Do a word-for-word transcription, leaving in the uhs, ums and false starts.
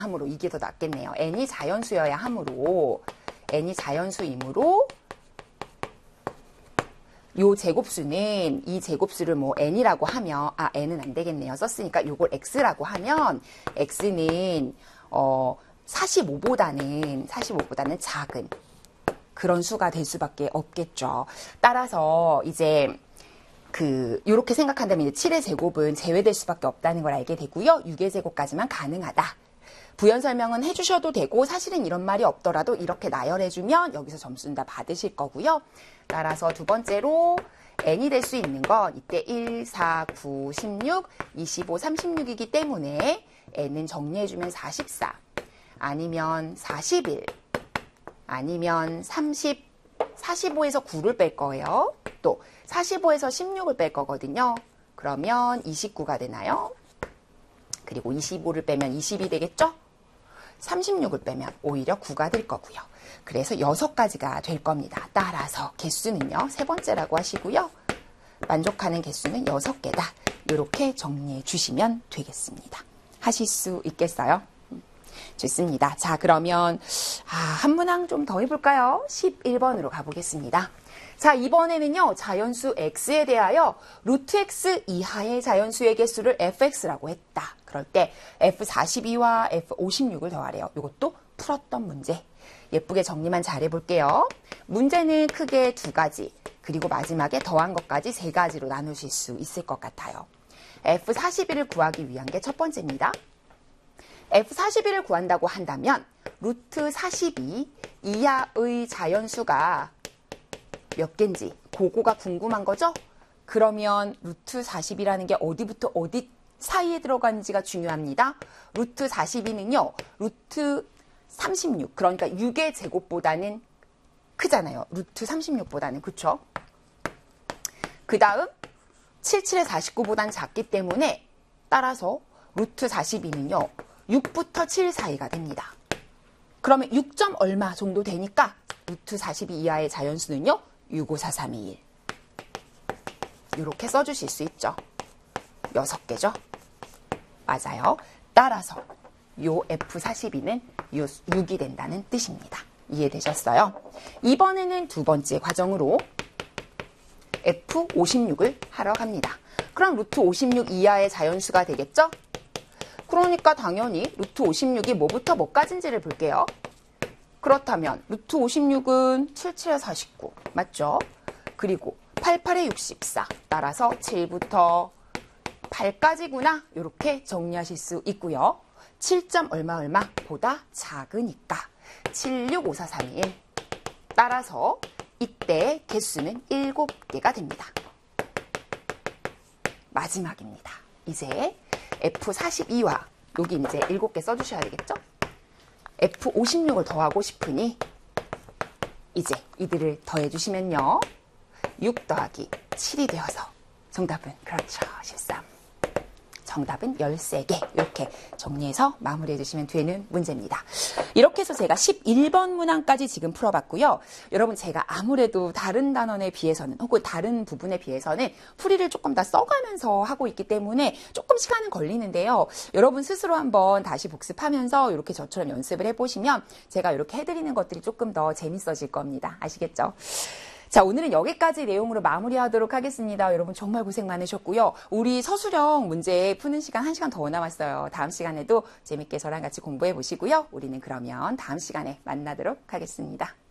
함으로 이게 더 낫겠네요. n이 자연수여야 하므로 n이 자연수이므로 요 제곱수는 이 제곱수를 뭐 n이라고 하면 아 n은 안 되겠네요. 썼으니까 요걸 x라고 하면 x는 어 사십오보다는 사십오보다는 작은 그런 수가 될 수밖에 없겠죠. 따라서 이제 그 요렇게 생각한다면 이제 칠의 제곱은 제외될 수밖에 없다는 걸 알게 되고요. 육의 제곱까지만 가능하다. 부연 설명은 해주셔도 되고 사실은 이런 말이 없더라도 이렇게 나열해주면 여기서 점수는 다 받으실 거고요. 따라서 두 번째로 n이 될 수 있는 건 이때 일, 사, 구, 십육, 이십오, 삼십육이기 때문에 n은 정리해주면 사십사 아니면 사십일 아니면 삼십, 사십오에서 구를 뺄 거예요. 또 사십오에서 십육을 뺄 거거든요. 그러면 이십구가 되나요? 그리고 이십오를 빼면 이십이 되겠죠? 삼십육을 빼면 오히려 구가 될 거고요. 그래서 여섯 가지가 될 겁니다. 따라서 개수는요. 세 번째라고 하시고요. 만족하는 개수는 여섯 개다. 이렇게 정리해 주시면 되겠습니다. 하실 수 있겠어요? 좋습니다. 자, 그러면 아, 한 문항 좀 더 해볼까요? 십일 번으로 가보겠습니다. 자, 이번에는요. 자연수 x에 대하여 루트 x 이하의 자연수의 개수를 fx라고 했다. 그럴 때 에프 사십이와 에프 오십육을 더하래요. 이것도 풀었던 문제. 예쁘게 정리만 잘 해볼게요. 문제는 크게 두 가지, 그리고 마지막에 더한 것까지 세 가지로 나누실 수 있을 것 같아요. 에프 사십일을 구하기 위한 게 첫 번째입니다. 에프 사십일을 구한다고 한다면 루트 사십이 이하의 자연수가 몇 개인지 그거가 궁금한 거죠? 그러면 루트 사십이라는 게 어디부터 어디 사이에 들어가는지가 중요합니다. 루트 사십이는요. 루트 삼십육, 그러니까 육의 제곱보다는 크잖아요. 루트 삼십육보다는, 그쵸? 그 다음 칠십칠의 사십구보다는 작기 때문에 따라서 루트 사십이는요. 육부터 칠 사이가 됩니다. 그러면 육 점 얼마 정도 되니까 루트 사십이 이하의 자연수는요. 육오사삼이일. 이렇게 써주실 수 있죠. 여섯 개죠. 맞아요. 따라서 요 에프 사십이는 요 육이 된다는 뜻입니다. 이해되셨어요? 이번에는 두 번째 과정으로 에프 오십육을 하러 갑니다. 그럼 루트 오십육 이하의 자연수가 되겠죠? 그러니까 당연히 루트 오십육이 뭐부터 뭐까지인지를 볼게요. 그렇다면 루트 오십육은 칠십칠에 사십구 맞죠? 그리고 팔십팔에 육십사 따라서 칠부터 팔까지구나 이렇게 정리하실 수 있고요. 칠 점 얼마 얼마보다 작으니까 칠육오사삼일 따라서 이때 개수는 일곱 개가 됩니다. 마지막입니다. 이제 에프 사십이와 여기 이제 일곱 개 써주셔야 되겠죠? 에프 오십육을 더하고 싶으니 이제 이들을 더해주시면요. 육 더하기 칠이 되어서 정답은 그렇죠. 십삼. 정답은 열세 개 이렇게 정리해서 마무리해 주시면 되는 문제입니다. 이렇게 해서 제가 십일 번 문항까지 지금 풀어봤고요. 여러분 제가 아무래도 다른 단원에 비해서는 혹은 다른 부분에 비해서는 풀이를 조금 더 써가면서 하고 있기 때문에 조금 시간은 걸리는데요. 여러분 스스로 한번 다시 복습하면서 이렇게 저처럼 연습을 해보시면 제가 이렇게 해드리는 것들이 조금 더 재밌어질 겁니다. 아시겠죠? 자, 오늘은 여기까지 내용으로 마무리하도록 하겠습니다. 여러분 정말 고생 많으셨고요. 우리 서술형 문제 푸는 시간 한 시간 더 남았어요. 다음 시간에도 재밌게 저랑 같이 공부해 보시고요. 우리는 그러면 다음 시간에 만나도록 하겠습니다.